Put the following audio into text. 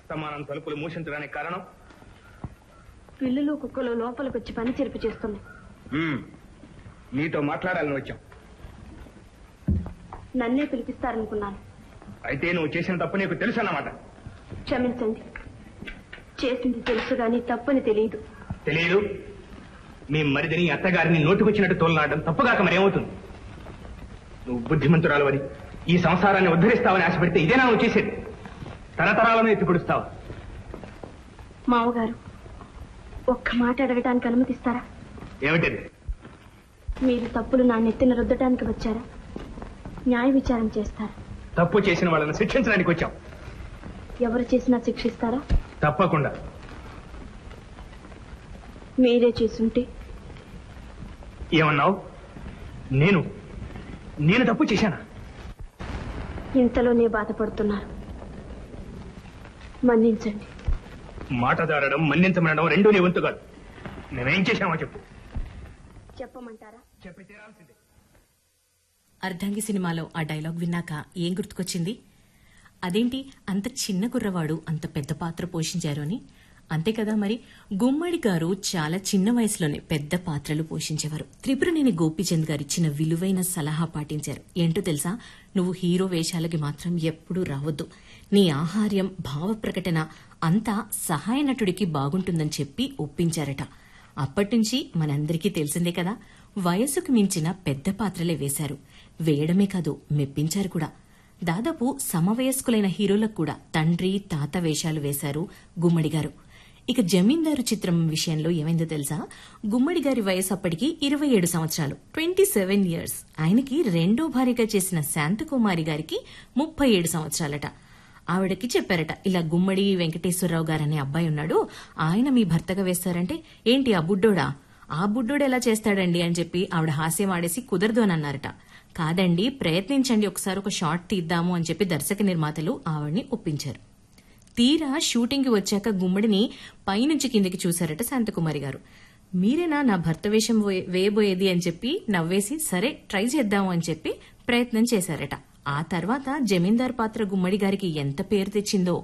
అస్తమానం తలుపులు మూసించడానికి కారణం? పిల్లులు కుక్కలు లోపలికి వచ్చి పని చెరిపి చేస్తున్నాయి. నీతో మాట్లాడాలని వచ్చాం. నన్నే పిలిపిస్తారనుకున్నాను. అయితే నువ్వు చేసిన తప్పు నీకు తెలుసు అన్నమాట. క్షమించండి, చేసింది తెలుసు గాని తప్పని తెలియదు. తెలియదు? మీ మరిదిని అత్తగారిని నోటుకొచ్చినట్టు తోలనాడడం తప్పుగాక మరేమవుతుంది? నువ్వు బుద్ధిమంతురాలు ఈ సంసారాన్ని ఉద్ధరిస్తావని ఆశపెడితే ఇదేనా నువ్వు చేసేది? తరతరాలను ఎత్తిపొడుస్తావా? మామగారు, ఒక్క మాట అడగటానికి అనుమతిస్తారా? ఏమిటది? మీరు తప్పులు నా నెత్తిన రుద్దటానికి వచ్చారా, న్యాయ విచారం చేస్తారా? తప్పు చేసిన వాళ్ళని శిక్షించడానికి వచ్చాం. ఎవరు చేసినా శిక్షిస్తారా? తప్పకుండా. మీరే చేసుంటే? ఏమన్నావు? నేను తప్పు చేశానా? ఇంతలోనే బాధపడుతున్నారు. మన్నించండి. మాటదారడం మన్నించమనడం రెండూ నీ వంతు కాదు. మేమేం చేశామో చెప్పు. చెప్పమంటారా? చెప్పి తీరాల్సిందే. అర్ధాంగి సినిమాలో ఆ డైలాగ్ విన్నాక ఏం గుర్తుకొచ్చింది? అదేంటి అంత చిన్న కుర్రవాడు అంత పెద్ద పాత్ర పోషించారు అని. అంతే కదా మరి. గుమ్మడి గారు చాలా చిన్న వయసులోనే పెద్ద పాత్రలు పోషించేవారు. త్రిపురనేని గోపీచంద్ గారు ఇచ్చిన విలువైన సలహా పాటించారు. ఏంటో తెలుసా? నువ్వు హీరో వేషాలకి మాత్రం ఎప్పుడూ రావద్దు. నీ ఆహార్యం, భావ ప్రకటన అంతా సహాయ నటుడికి బాగుంటుందని చెప్పి ఒప్పించారట. అప్పటినుంచి మనందరికీ తెలిసిందే కదా, వయసుకు మించిన పెద్ద పాత్రలే వేశారు. వేయడమే కాదు, మెప్పించారు కూడా. దాదాపు సమవయస్కులైన హీరోలకు కూడా తండ్రి, తాత వేషాలు వేశారు గుమ్మడి గారు. ఇక జమీందారు చిత్రం విషయంలో ఏమైందో తెలుసా? గుమ్మడి గారి వయసు అప్పటికి 27 సంవత్సరాలు, 27 ఇయర్స్. ఆయనకి రెండో భార్యగా చేసిన శాంతకుమారి గారికి 37 సంవత్సరాలట. ఆవిడకి చెప్పారట, ఇలా గుమ్మడి వెంకటేశ్వరరావు గారనే అబ్బాయి ఉన్నాడు, ఆయన మీ భర్తగా వేస్తారంటే, ఏంటి ఆ బుడ్డోడా, ఆ బుడ్డోడు ఎలా చేస్తాడండి అని చెప్పి ఆవిడ హాస్యం ఆడేసి కుదరదు అని అన్నారట. కాదండి, ప్రయత్నించండి, ఒకసారి ఒక షాట్ తీద్దాము అని చెప్పి దర్శక నిర్మాతలు ఆవిడ్ని ఒప్పించారు. తీరా షూటింగ్ కి వచ్చాక గుమ్మడిని పైనుంచి కిందికి చూశారట శాంతకుమారి గారు. మీరేనా నా భర్త వేషం వేయబోయేది అని చెప్పి నవ్వేసి, సరే ట్రై చేద్దాము అని చెప్పి ప్రయత్నం చేశారట. ఆ తర్వాత జమీందార్ పాత్ర గుమ్మడి గారికి ఎంత పేరు తెచ్చిందో